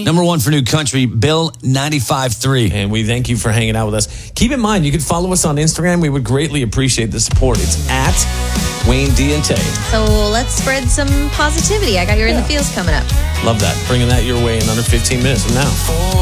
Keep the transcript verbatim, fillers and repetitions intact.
Number one for new country, Bill ninety-five three. And we thank you for hanging out with us. Keep in mind, you can follow us on Instagram. We would greatly appreciate the support. It's at Wayne D and Tay. So let's spread some positivity. I got your yeah. In the Fields coming up. Love that. Bringing that your way in under fifteen minutes from now.